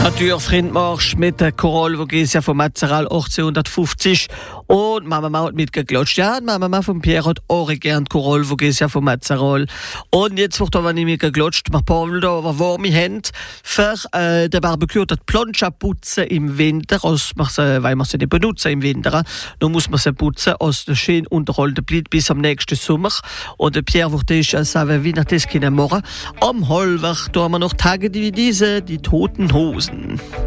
Türfrindmarsch mit der Chorale Vogesia vom Metzeral 1850 und Mama hat mitgeklatscht. Ja, Mama von Pierre hat auch gern Chorale Vogesia vom Metzeral. Und jetzt wird aber nicht mitgeklatscht. Wir brauchen da aber warme Hände für den Barbecue, das Plancha putzen im Winter, weil man sie nicht benutzen im Winter. Dann muss man sie putzen aus der schön unterholten Blit bis am nächsten Sommer. Und der Pierre wird sagen, wie nach das morgen am Halber, da haben wir noch Tage wie diese, die Toten Hosen.